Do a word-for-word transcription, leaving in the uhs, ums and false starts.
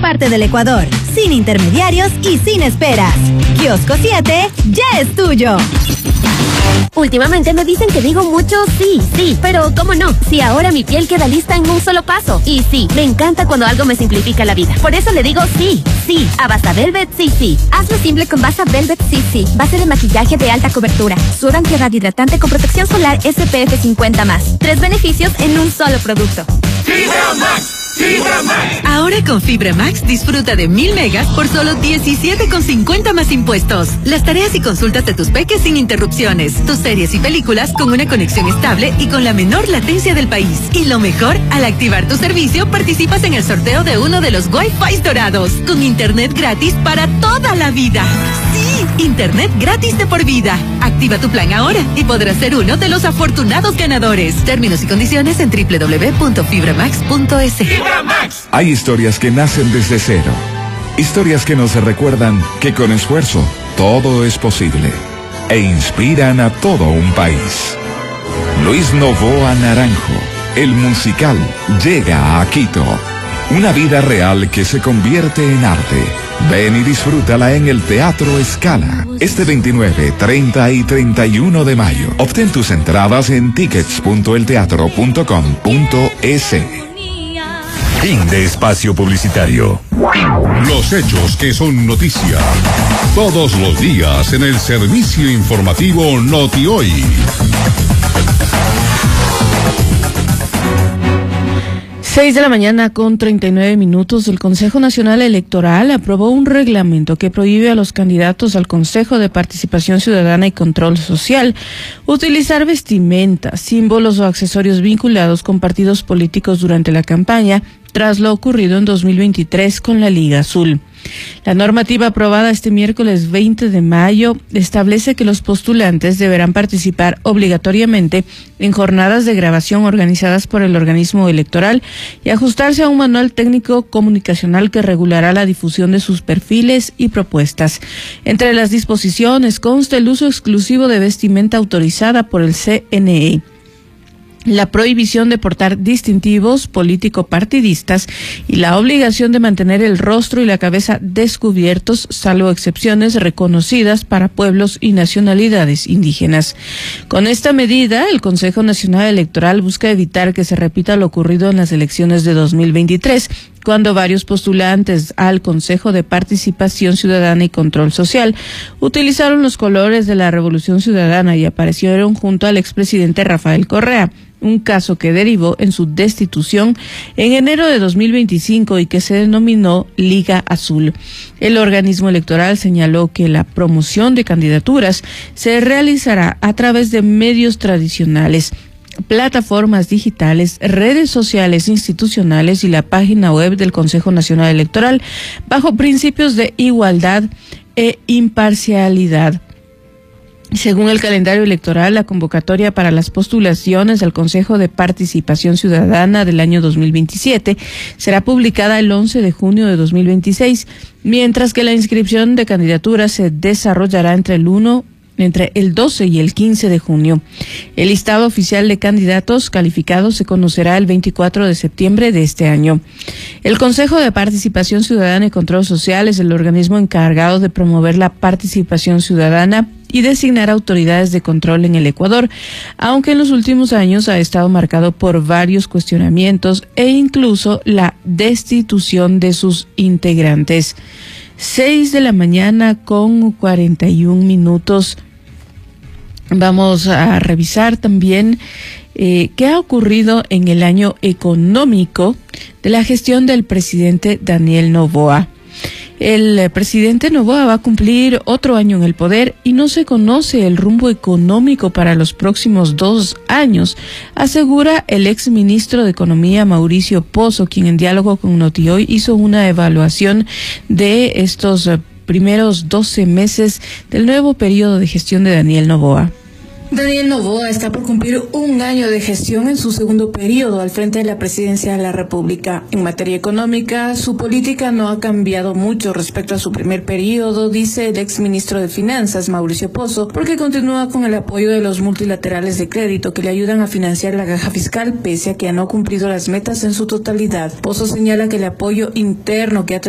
parte del Ecuador, sin intermediarios y sin esperas. Kiosco siete ya es tuyo. Últimamente me dicen que digo mucho sí, sí, pero ¿cómo no? Si ahora mi piel queda lista en un solo paso. Y sí, me encanta cuando algo me simplifica la vida. Por eso le digo sí, sí, a Basa Velvet sí, sí. Hazlo simple con Basa Velvet sí, sí. Base de maquillaje de alta cobertura. Suero antiedad hidratante con protección solar S P F cincuenta más. Tres beneficios en un solo producto. Fibra Max. Fibra Max. Ahora con Fibra Max disfruta de mil megas por solo diecisiete con cincuenta más impuestos. Las tareas y consultas de tus peques sin interrupciones. Tus series y películas con una conexión estable y con la menor latencia del país. Y lo mejor, al activar tu servicio participas en el sorteo de uno de los Wi-Fi dorados con internet gratis para toda la vida. Sí, internet gratis de por vida. Activa tu plan ahora y podrás ser uno de los afortunados ganadores. Términos y condiciones en doble u doble u doble u punto fibra max punto es. Hay historias que nacen desde cero. Historias que nos recuerdan que con esfuerzo todo es posible. E inspiran a todo un país. Luis Novoa Naranjo, el musical, llega a Quito. Una vida real que se convierte en arte. Ven y disfrútala en el Teatro Scala. Este veintinueve, treinta y treinta y uno de mayo. Obtén tus entradas en tickets punto el teatro punto com punto es. Fin de espacio publicitario. Los hechos que son noticia. Todos los días en el servicio informativo Noti Hoy. Seis de la mañana con treinta y nueve minutos. El Consejo Nacional Electoral aprobó un reglamento que prohíbe a los candidatos al Consejo de Participación Ciudadana y Control Social utilizar vestimenta, símbolos o accesorios vinculados con partidos políticos durante la campaña, tras lo ocurrido en dos mil veintitrés con la Liga Azul. La normativa aprobada este miércoles veinte de mayo establece que los postulantes deberán participar obligatoriamente en jornadas de grabación organizadas por el organismo electoral y ajustarse a un manual técnico comunicacional que regulará la difusión de sus perfiles y propuestas. Entre las disposiciones consta el uso exclusivo de vestimenta autorizada por el C N E, la prohibición de portar distintivos político-partidistas y la obligación de mantener el rostro y la cabeza descubiertos, salvo excepciones reconocidas para pueblos y nacionalidades indígenas. Con esta medida, el Consejo Nacional Electoral busca evitar que se repita lo ocurrido en las elecciones de dos mil veintitrés, cuando varios postulantes al Consejo de Participación Ciudadana y Control Social utilizaron los colores de la Revolución Ciudadana y aparecieron junto al expresidente Rafael Correa, un caso que derivó en su destitución en enero de dos mil veinticinco y que se denominó Liga Azul. El organismo electoral señaló que la promoción de candidaturas se realizará a través de medios tradicionales, plataformas digitales, redes sociales institucionales y la página web del Consejo Nacional Electoral, bajo principios de igualdad e imparcialidad. Según el calendario electoral, la convocatoria para las postulaciones al Consejo de Participación Ciudadana del año dos mil veintisiete será publicada el once de junio de dos mil veintiséis, mientras que la inscripción de candidaturas se desarrollará entre el uno entre el doce y el quince de junio. El listado oficial de candidatos calificados se conocerá el veinticuatro de septiembre de este año. El Consejo de Participación Ciudadana y Control Social es el organismo encargado de promover la participación ciudadana y designar autoridades de control en el Ecuador, aunque en los últimos años ha estado marcado por varios cuestionamientos e incluso la destitución de sus integrantes. Seis de la mañana con cuarenta y un minutos. Vamos a revisar también eh, qué ha ocurrido en el año económico de la gestión del presidente Daniel Noboa. El presidente Noboa va a cumplir otro año en el poder y no se conoce el rumbo económico para los próximos dos años, asegura el exministro de Economía Mauricio Pozo, quien en diálogo con Noti Hoy hizo una evaluación de estos primeros doce meses del nuevo periodo de gestión de Daniel Noboa. Daniel Noboa está por cumplir un año de gestión en su segundo periodo al frente de la presidencia de la República. En materia económica, su política no ha cambiado mucho respecto a su primer periodo, dice el exministro de Finanzas, Mauricio Pozo, porque continúa con el apoyo de los multilaterales de crédito que le ayudan a financiar la caja fiscal, pese a que no ha cumplido las metas en su totalidad. Pozo señala que el apoyo interno que ha tenido